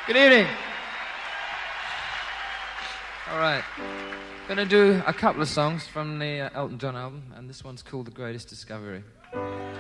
Good evening. All right. Going to do a couple of songs from the Elton John album, and this one's called The Greatest Discovery.